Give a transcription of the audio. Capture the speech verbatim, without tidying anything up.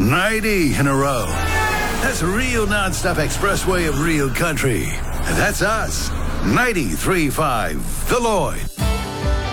ninety in a row. That's a real non-stop expressway of real country. And that's us. ninety-three point five The Lloyd.